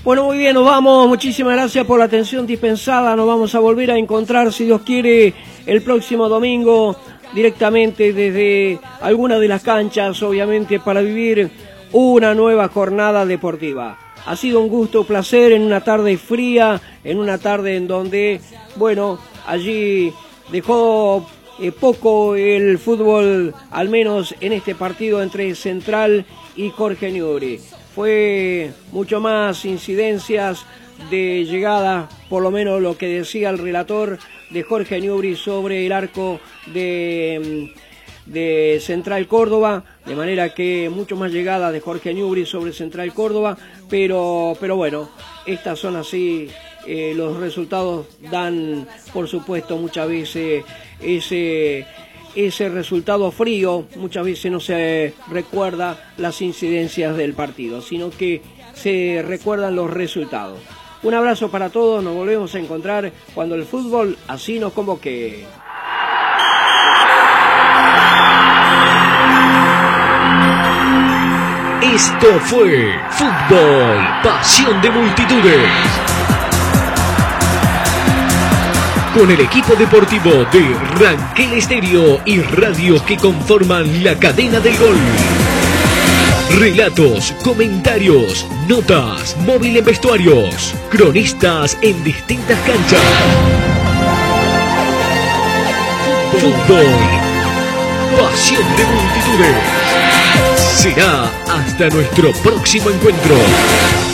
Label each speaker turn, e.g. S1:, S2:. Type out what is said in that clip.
S1: Bueno, muy bien, nos vamos. Muchísimas gracias por la atención dispensada. Nos vamos a volver a encontrar, si Dios quiere, el próximo domingo, directamente desde alguna de las canchas, obviamente, para vivir una nueva jornada deportiva. Ha sido un gusto, un placer, en una tarde fría, en una tarde en donde, bueno, allí dejó poco el fútbol, al menos en este partido entre Central y Jorge Newbery. Fue mucho más incidencias de llegada, por lo menos lo que decía el relator de Jorge Newbery sobre el arco de Central Córdoba, de manera que mucho más llegada de Jorge Newbery sobre Central Córdoba, pero bueno, estas son así, los resultados dan, por supuesto, muchas veces ese resultado frío, muchas veces no se recuerda las incidencias del partido, sino que se recuerdan los resultados. Un abrazo para todos, nos volvemos a encontrar cuando el fútbol así nos convoque.
S2: Esto fue Fútbol, pasión de multitudes. Con el equipo deportivo de Ranquel Estéreo y radios que conforman la cadena del gol. Relatos, comentarios, notas, móvil en vestuarios, cronistas en distintas canchas. Fútbol, pasión de multitudes. Será hasta nuestro próximo encuentro.